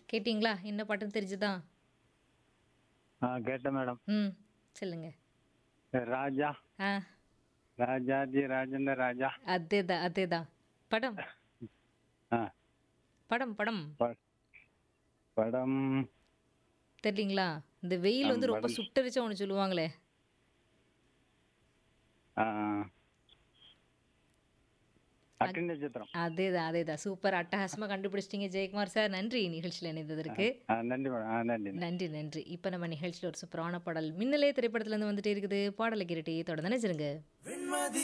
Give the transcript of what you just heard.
கேட்டிங்களா? என்ன பாட்டுன்னு தெரிஞ்சுதா? கேட்டேன் மேடம். ம். சொல்லுங்க. ராஜா ஆ. ராஜாஜி ராஜேந்திர ராஜா. அதேதான், அதேதான். படம், ஆ படம். ப- படம். தெரியலீங்களா? இந்த வெயில் வந்து ரொம்ப படம். சுட்டெரிச்சா ஒண்ணு சொல்லுவாங்களே! ஆ, அக்னி நட்சத்திரம். அதேதான், அதேதான். சூப்பர் அட்டகாசமா கண்டுபிடிச்சிட்டீங்க ஜெயக்குமார் சார். நன்றி நிகழ்ச்சியில இணைந்ததற்கு. நன்றி மேடம். நன்றி நன்றி. நன்றி, நன்றி. இப்ப நம்ம நிகழ்ச்சியில ஒரு சூப்பரான பாடல் மின்னலே திரைப்படத்துல இருந்து வந்துட்டே இருக்குது. பாடலை கேட்டுட்டே தொடர்ந்து நினைச்சிருங்க.